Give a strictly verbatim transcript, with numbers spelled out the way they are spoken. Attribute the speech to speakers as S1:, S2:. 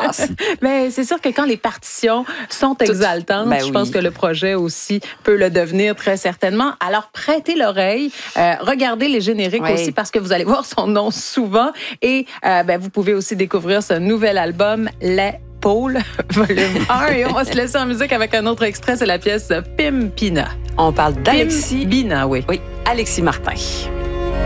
S1: passe.
S2: Mais c'est sûr que quand les partitions sont exaltantes,
S1: ben
S2: je
S1: oui.
S2: pense que le projet aussi peut le devenir très certainement. Alors, prêtez l'oreille, euh, regardez les génériques
S1: Oui.
S2: aussi parce que vous allez voir son nom souvent. Et euh, ben, vous pouvez aussi découvrir ce nouvel album, Les Paul, volume un. Et on va se laisser en musique avec un autre extrait, c'est la pièce Pimpina.
S1: On parle d'Alexis.
S2: Pimpina, oui.
S1: Oui, Alexis Martin.